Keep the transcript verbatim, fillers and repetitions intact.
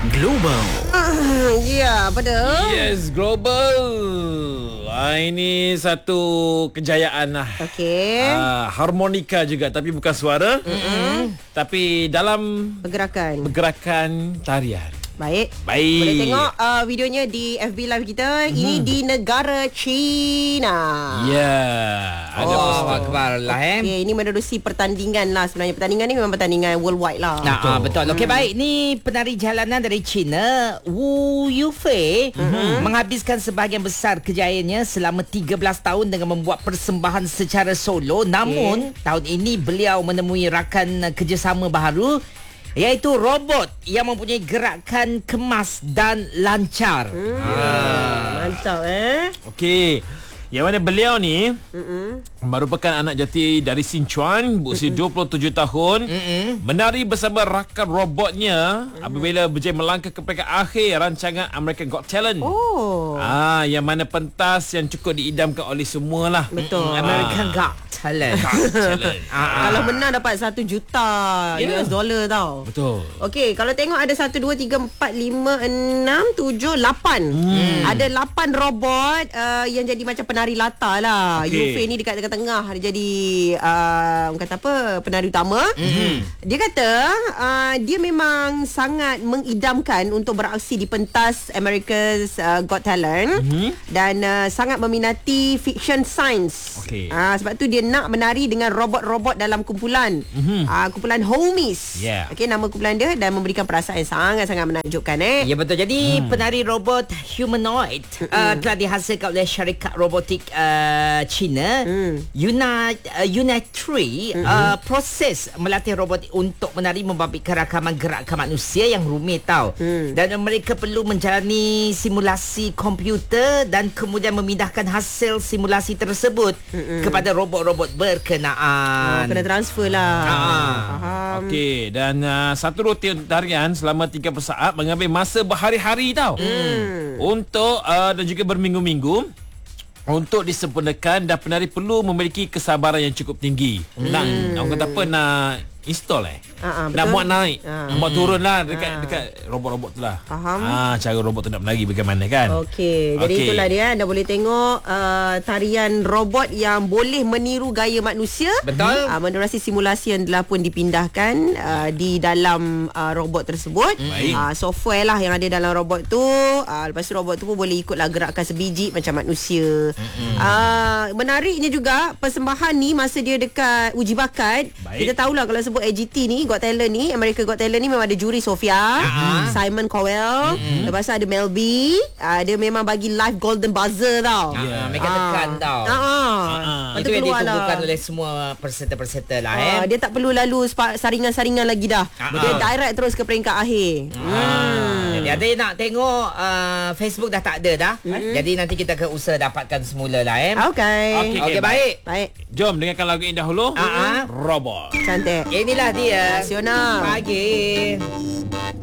Global. Ah, ya, apa dah? Yes, global. Ah, ini satu kejayaan lah. Okey. Ah, harmonika juga, tapi bukan suara. Mm-hmm. Tapi dalam Pergerakan. pergerakan tarian. Baik. Baik. Boleh tengok uh, videonya di F B Live kita. Mm-hmm. Ini di negara China. Ya. Yeah. Ada Oh, poster. akbar lah eh. Okay, ini menerusi pertandingan lah sebenarnya. Pertandingan ni memang pertandingan worldwide lah. Nah, betul. Ah, betul. Okey, baik. Ni penari jalanan dari China, Wu Yufei, mm-hmm. menghabiskan sebahagian besar kejayaannya selama tiga belas tahun dengan membuat persembahan secara solo. Namun, okay. tahun ini beliau menemui rakan kerjasama baru, iaitu robot yang mempunyai gerakan kemas dan lancar. Hmm. Ah. Mantap eh. Okey. Yang mana beliau ni Mm-mm. merupakan anak jati dari Sichuan, berusia dua puluh tujuh tahun. Mm-mm. Menari bersama rakan robotnya mm-hmm. apabila berjaya melangkah ke peringkat akhir rancangan American Got Talent. Oh. Ah, yang mana pentas yang cukup diidamkan oleh semua lah. Betul. American Got Talent. Talent. Ah, kalau menang dapat satu juta Yeah. U S dollar tau. Betul. Okey, kalau tengok ada satu, dua, tiga, empat, lima, enam, tujuh, lapan. Hmm. Ada lapan robot uh, yang jadi macam penari latar lah. Okey. Yufei ni dekat tengah-tengah. Dia jadi uh, orang kata apa, penari utama. Hmm. Dia kata uh, dia memang sangat mengidamkan untuk beraksi di pentas America's uh, Got Talent. Hmm. Dan uh, sangat meminati fiction science. Okey. Uh, sebab tu dia nak menari dengan robot-robot dalam kumpulan. Hmm. Uh, kumpulan Homies. Yeah. Okey, nama kumpulan dia dan memberikan perasaan yang sangat-sangat menakjubkan eh. Ya, betul. Jadi hmm. penari robot humanoid hmm. uh, telah dihasilkan oleh syarikat robotik uh, China hmm. Unite uh, Unite three. hmm. uh, Proses melatih robot untuk menari membabitkan rakaman gerakan manusia yang rumit tau. hmm. Dan mereka perlu menjalani simulasi komputer dan kemudian memindahkan hasil simulasi tersebut hmm. kepada robot-robot berkenaan. Oh, kena transfer lah. Ah. Faham. Okey, dan uh, satu rutin tarian selama tiga puluh saat mengambil masa berhari-hari tau. Hmm. Untuk uh, dan juga berminggu-minggu untuk disempurnakan, dan penari perlu memiliki kesabaran yang cukup tinggi. Hmm. Nak, orang kata apa, nak install eh. Uh-uh, nak muat naik. Uh. Muat turun lah dekat Uh. dekat robot-robot tu lah. Faham. Ah, cara robot tu nak menari bagaimana kan. Okey, jadi Okey. itulah dia. Anda boleh tengok uh, tarian robot yang boleh meniru gaya manusia. Betul. Uh, menerusi simulasi yang telah pun dipindahkan uh, di dalam uh, robot tersebut. Baik. Uh, software lah yang ada dalam robot tu. Uh, lepas tu robot tu pun boleh ikutlah gerakan sebiji macam manusia. Uh, menariknya juga, persembahan ni masa dia dekat uji bakat. Baik. Kita tahulah kalau sebut A G T ni, Got Talent ni, America Got Talent ni memang ada juri Sofia, uh-huh. Simon Cowell, uh-huh. lepas tu ada Mel B. uh, Dia memang bagi live golden buzzer tau. Ya, mereka tekan tau. Ah, ah. Itu yang ditunggukan oleh semua peserta-peserta lah eh. Ah, dia tak perlu lalu spa- saringan-saringan lagi dah. Ah, Dia ah. direct terus ke peringkat akhir. Ah. Hmm. Jadi ada yang nak tengok uh, Facebook dah tak ada dah. Mm-hmm. Jadi nanti kita akan usaha dapatkan semula lah eh. Okey. Okey, Okey, baik. Baik. Jom dengarkan lagu ini dahulu. Ah, ah. Robot. Cantik. Inilah dia. Nasional. Pagi.